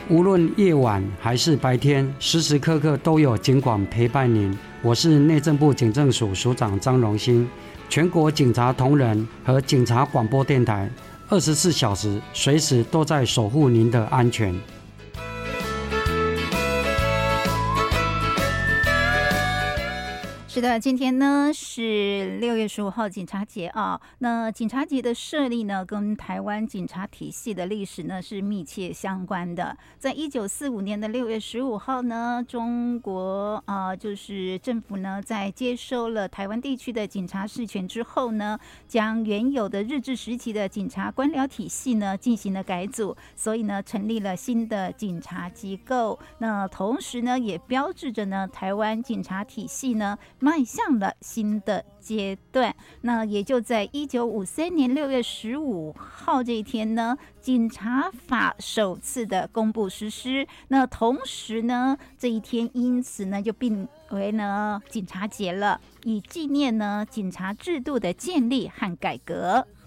无论夜晚还是白天，时时刻刻都有警广陪伴您。我是内政部警政署署长张荣兴，全国警察同仁和警察广播电台24小时随时都在守护您的安全。 是的，今天呢是6月15号警察节啊。那警察节的设立呢，跟台湾警察体系的历史呢是密切相关的。在1945年的6月15号呢，中国就是政府呢在接收了台湾地区的警察事权之后呢，将原有的日治时期的警察官僚体系呢进行了改组，所以呢成立了新的警察机构。那同时呢，也标志着呢台湾警察体系呢迈向了新的阶段。那也就在1953年6月15号这一天呢，警察法首次的公布实施。那同时呢，这一天因此呢就并为呢警察节了，以纪念呢警察制度的建立和改革。